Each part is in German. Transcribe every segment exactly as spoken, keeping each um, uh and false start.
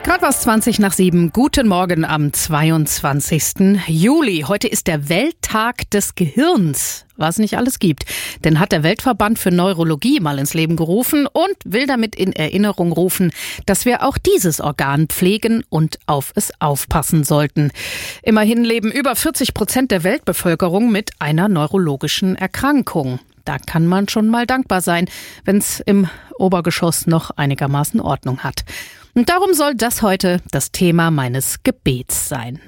Gerade was zwanzig nach sieben. Guten Morgen am zweiundzwanzigsten Juli. Heute ist der Welttag des Gehirns, was nicht alles gibt. Denn hat der Weltverband für Neurologie mal ins Leben gerufen und will damit in Erinnerung rufen, dass wir auch dieses Organ pflegen und auf es aufpassen sollten. Immerhin leben über vierzig Prozent der Weltbevölkerung mit einer neurologischen Erkrankung. Da kann man schon mal dankbar sein, wenn es im Obergeschoss noch einigermaßen Ordnung hat. Und darum soll das heute das Thema meines Gebets sein.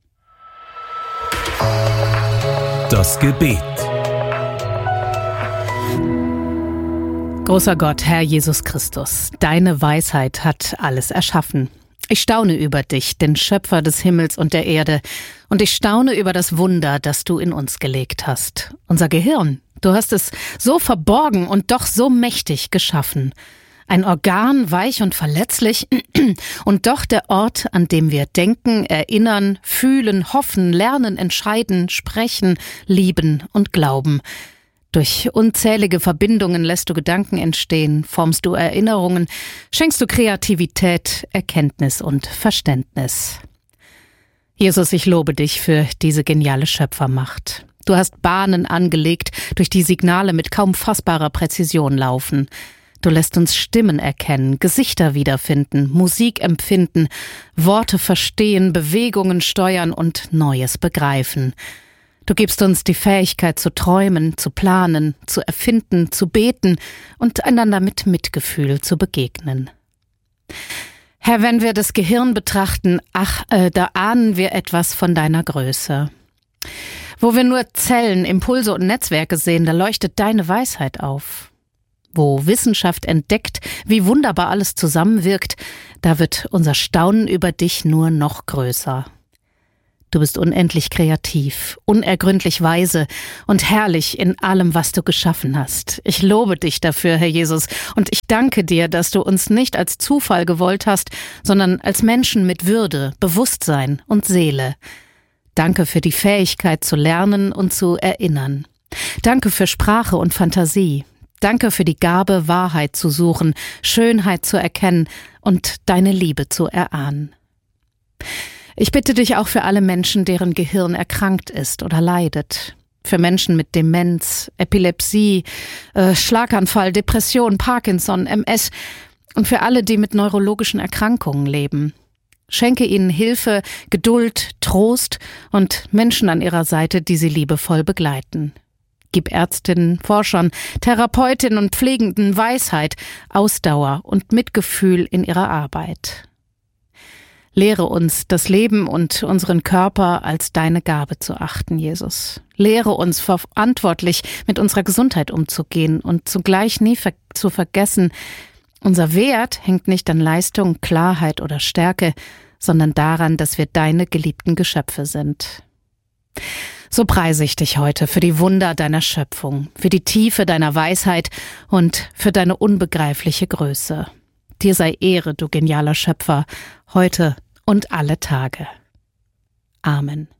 Das Gebet. Großer Gott, Herr Jesus Christus, deine Weisheit hat alles erschaffen. Ich staune über dich, den Schöpfer des Himmels und der Erde, und ich staune über das Wunder, das du in uns gelegt hast. Unser Gehirn, du hast es so verborgen und doch so mächtig geschaffen. Ein Organ, weich und verletzlich, und doch der Ort, an dem wir denken, erinnern, fühlen, hoffen, lernen, entscheiden, sprechen, lieben und glauben. Durch unzählige Verbindungen lässt du Gedanken entstehen, formst du Erinnerungen, schenkst du Kreativität, Erkenntnis und Verständnis. Jesus, ich lobe dich für diese geniale Schöpfermacht. Du hast Bahnen angelegt, durch die Signale mit kaum fassbarer Präzision laufen. Du lässt uns Stimmen erkennen, Gesichter wiederfinden, Musik empfinden, Worte verstehen, Bewegungen steuern und Neues begreifen. Du gibst uns die Fähigkeit zu träumen, zu planen, zu erfinden, zu beten und einander mit Mitgefühl zu begegnen. Herr, wenn wir das Gehirn betrachten, ach, äh, da ahnen wir etwas von deiner Größe. Wo wir nur Zellen, Impulse und Netzwerke sehen, da leuchtet deine Weisheit auf. Wo Wissenschaft entdeckt, wie wunderbar alles zusammenwirkt, da wird unser Staunen über dich nur noch größer. Du bist unendlich kreativ, unergründlich weise und herrlich in allem, was du geschaffen hast. Ich lobe dich dafür, Herr Jesus, und ich danke dir, dass du uns nicht als Zufall gewollt hast, sondern als Menschen mit Würde, Bewusstsein und Seele. Danke für die Fähigkeit zu lernen und zu erinnern. Danke für Sprache und Fantasie. Danke für die Gabe, Wahrheit zu suchen, Schönheit zu erkennen und deine Liebe zu erahnen. Ich bitte dich auch für alle Menschen, deren Gehirn erkrankt ist oder leidet. Für Menschen mit Demenz, Epilepsie, äh, Schlaganfall, Depression, Parkinson, M S und für alle, die mit neurologischen Erkrankungen leben. Schenke ihnen Hilfe, Geduld, Trost und Menschen an ihrer Seite, die sie liebevoll begleiten. Gib Ärztinnen, Forschern, Therapeutinnen und Pflegenden Weisheit, Ausdauer und Mitgefühl in ihrer Arbeit. Lehre uns, das Leben und unseren Körper als deine Gabe zu achten, Jesus. Lehre uns, verantwortlich mit unserer Gesundheit umzugehen und zugleich nie ver- zu vergessen, unser Wert hängt nicht an Leistung, Klarheit oder Stärke, sondern daran, dass wir deine geliebten Geschöpfe sind. So preise ich dich heute für die Wunder deiner Schöpfung, für die Tiefe deiner Weisheit und für deine unbegreifliche Größe. Dir sei Ehre, du genialer Schöpfer, heute und alle Tage. Amen.